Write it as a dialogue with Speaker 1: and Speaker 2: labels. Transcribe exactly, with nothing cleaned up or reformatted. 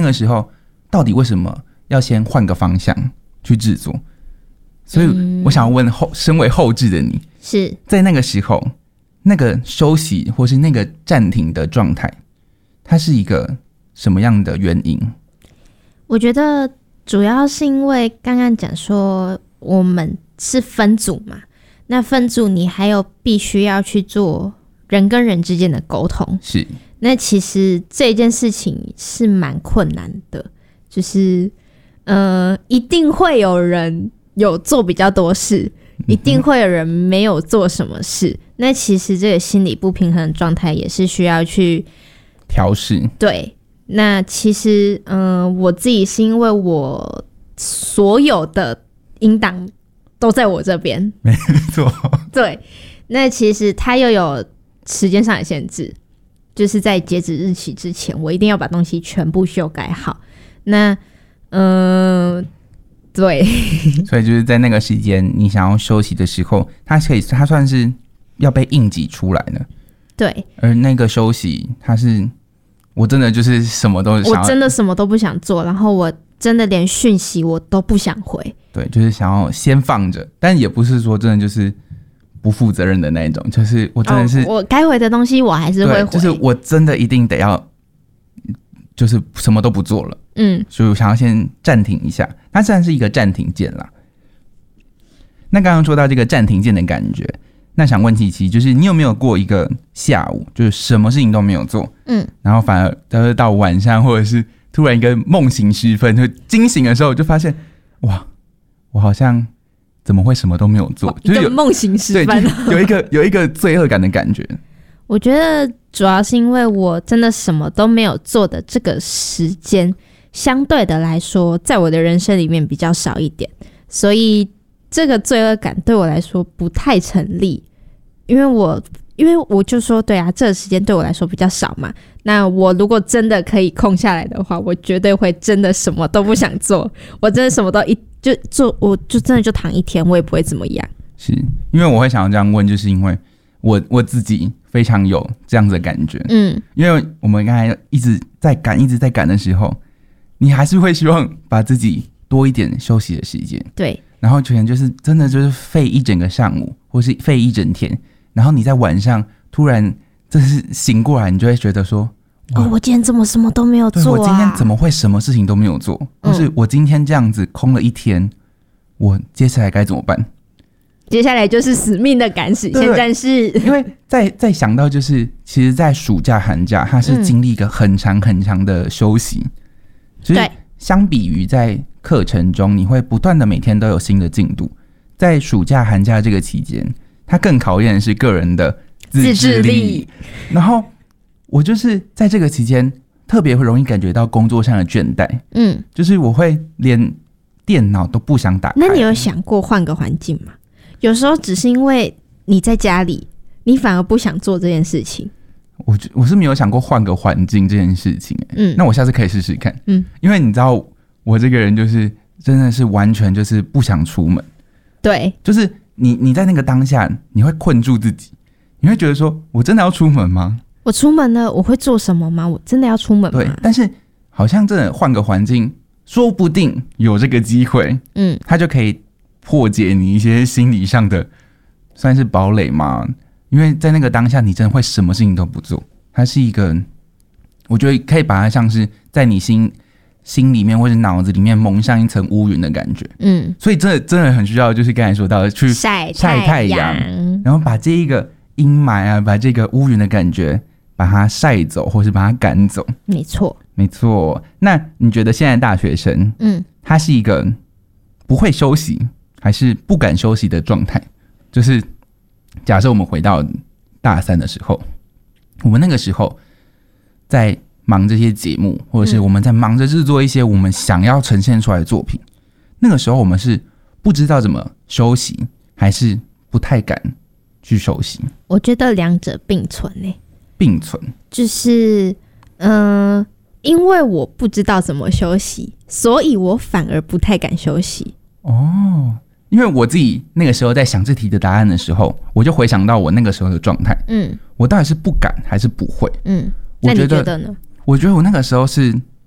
Speaker 1: 个时候到底为什么要先换个方向去制作？所以我想要问后，身为后制的你，
Speaker 2: 是
Speaker 1: 在那个时候那个休息或是那个暂停的状态，它是一个什么样的原因？
Speaker 2: 我觉得主要是因为刚刚讲说我们是分组嘛，那分组你还有必须要去做人跟人之间的沟通，
Speaker 1: 是，
Speaker 2: 那其实这件事情是蛮困难的，就是呃，一定会有人有做比较多事，一定会有人没有做什么事，嗯、那其实这个心理不平衡的状态也是需要去
Speaker 1: 调试。对，
Speaker 2: 那其实嗯、呃，我自己是因为我所有的音档都在我这边，
Speaker 1: 没错，
Speaker 2: 对，那其实它又有时间上的限制，就是在截止日期之前，我一定要把东西全部修改好。那嗯、呃，对，
Speaker 1: 所以就是在那个时间，你想要休息的时候，它可以，它算是要被硬挤出来的。
Speaker 2: 对，
Speaker 1: 而那个休息，它是我真的就是什么都想要，
Speaker 2: 我真的什么都不想做，然后我真的连讯息我都不想回。
Speaker 1: 对，就是想要先放着，但也不是说真的就是不负责任的那一种，就是我真的是、
Speaker 2: 哦、我该回的东西我还是会回，
Speaker 1: 就是我真的一定得要，就是什么都不做了。嗯，所以我想要先暂停一下，它虽然是一个暂停键啦。那刚刚说到这个暂停键的感觉，那想问琪琪，就是你有没有过一个下午，就是什么事情都没有做，嗯，然后反而就是到晚上，或者是突然一个梦醒时分，就惊醒的时候，就发现哇，我好像怎么会什么都没有做，就是有
Speaker 2: 梦醒时分，
Speaker 1: 对，有一个有一个罪恶感的感觉。
Speaker 2: 我觉得主要是因为我真的什么都没有做的这个时间，相对的来说，在我的人生里面比较少一点，所以这个罪恶感对我来说不太成立。因为我因为我就说，对啊，这个时间对我来说比较少嘛。那我如果真的可以空下来的话，我绝对会真的什么都不想做，我真的什么都一就做，我就真的就躺一天，我也不会怎么样。
Speaker 1: 是因为我会想要这样问，就是因为我我自己非常有这样子的感觉。嗯，因为我们刚才一直在赶，一直在赶的时候，你还是会希望把自己多一点休息的时间。对，然后可能就是真的就是废一整个上午，或是废一整天。然后你在晚上突然就是醒过来，你就会觉得说，
Speaker 2: 哦，我今天怎么什么都没有做啊？
Speaker 1: 我今天怎么会什么事情都没有做？或是我今天这样子空了一天，我接下来该怎么办？
Speaker 2: 接下来就是死命的赶死线战士。
Speaker 1: 因为在在想到就是，其实，在暑假寒假，它是经历一个很长很长的休息，嗯、就是相比于在课程中，你会不断的每天都有新的进度，在暑假寒假这个期间。它更考验的是个人的自制力，然后我就是在这个期间特别会容易感觉到工作上的倦怠，嗯，就是我会连电脑都不想打开。
Speaker 2: 那你有想过换个环境吗？有时候只是因为你在家里，你反而不想做这件事情。
Speaker 1: 我我是没有想过换个环境这件事情、欸，嗯，那我下次可以试试看，嗯，因为你知道我这个人就是真的是完全就是不想出门，
Speaker 2: 对，
Speaker 1: 就是。你你在那个当下，你会困住自己，你会觉得说，我真的要出门吗？
Speaker 2: 我出门了，我会做什么吗？我真的要出门吗？
Speaker 1: 对，但是好像真的换个环境，说不定有这个机会，嗯，它就可以破解你一些心理上的算是堡垒嘛。因为在那个当下，你真的会什么事情都不做，它是一个，我觉得可以把它像是在你心。心里面或者脑子里面蒙上一层乌云的感觉，嗯，所以真的真的很需要，就是刚才说到的去
Speaker 2: 晒
Speaker 1: 晒太阳，然后把这一个阴霾啊，把这个乌云的感觉，把它晒走，或是把它赶走。
Speaker 2: 没错，
Speaker 1: 没错。那你觉得现在大学生，嗯，他是一个不会休息，还是不敢休息的状态？就是假设我们回到大三的时候，我们那个时候在。忙这些节目，或者是我们在忙着制作一些我们想要呈现出来的作品，嗯、那个时候我们是不知道怎么休息，还是不太敢去休息。
Speaker 2: 我觉得两者并存诶、欸，
Speaker 1: 并存
Speaker 2: 就是嗯、呃，因为我不知道怎么休息，所以我反而不太敢休息。
Speaker 1: 哦，因为我自己那个时候在想这题的答案的时候，我就回想到我那个时候的状态，嗯，我到底是不敢还是不会？嗯，
Speaker 2: 那你觉得呢？
Speaker 1: 我觉得我那个时候是